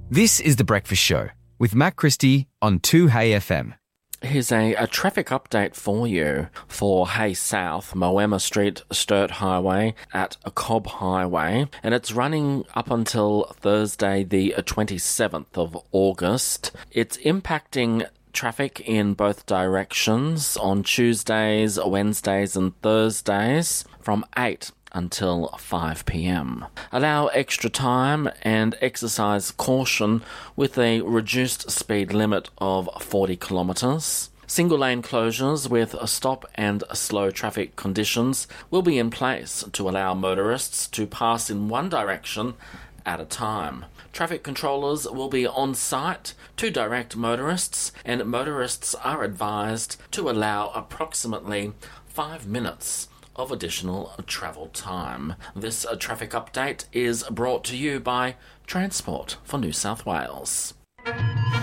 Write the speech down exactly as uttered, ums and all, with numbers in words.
This is The Breakfast Show with Matt Christie on two Hey F M. Here's a, a traffic update for you for Hay South, Moama Street, Sturt Highway at Cobb Highway, and it's running up until Thursday the twenty-seventh of August. It's impacting traffic in both directions on Tuesdays, Wednesdays and Thursdays from eight until five p.m. Allow extra time and exercise caution with a reduced speed limit of forty kilometres. Single lane closures with stop and slow traffic conditions will be in place to allow motorists to pass in one direction at a time. Traffic controllers will be on site to direct motorists, and motorists are advised to allow approximately five minutes of additional travel time. This uh, traffic update is brought to you by Transport for New South Wales.